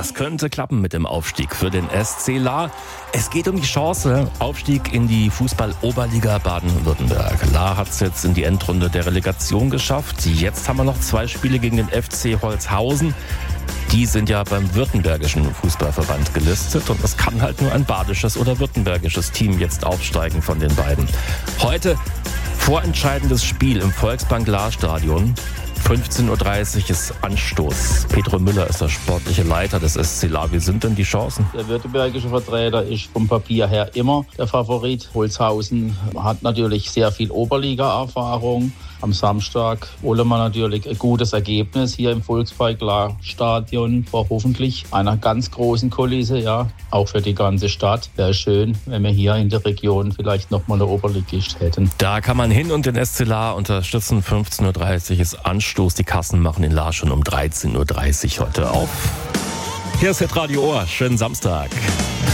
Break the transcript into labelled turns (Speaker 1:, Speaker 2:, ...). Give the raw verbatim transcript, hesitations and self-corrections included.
Speaker 1: Das könnte klappen mit dem Aufstieg für den S C Lahr. Es geht um die Chance, Aufstieg in die Fußball-Oberliga Baden-Württemberg. Lahr hat es jetzt in die Endrunde der Relegation geschafft. Jetzt haben wir noch zwei Spiele gegen den F C Holzhausen. Die sind ja beim württembergischen Fußballverband gelistet und es kann halt nur ein badisches oder württembergisches Team jetzt aufsteigen von den beiden. Heute vorentscheidendes Spiel im Volksbank-Lahr-Stadion. fünfzehn Uhr dreißig ist Anstoß. Pedro Müller ist der sportliche Leiter des S C Lahr. Wie sind denn die Chancen?
Speaker 2: Der württembergische Vertreter ist vom Papier her immer der Favorit. Holzhausen hat natürlich sehr viel Oberliga-Erfahrung. Am Samstag wollen wir natürlich ein gutes Ergebnis hier im Volksbank-Lahr-Stadion vor hoffentlich einer ganz großen Kulisse, ja, auch für die ganze Stadt. Wäre schön, wenn wir hier in der Region vielleicht nochmal eine Oberligist hätten.
Speaker 1: Da kann man hin und den S C Lahr unterstützen. fünfzehn Uhr dreißig ist Anstoß. Die Kassen machen in Lahr schon um dreizehn Uhr dreißig heute auf. Hier ist Hitradio Ohr. Schönen Samstag.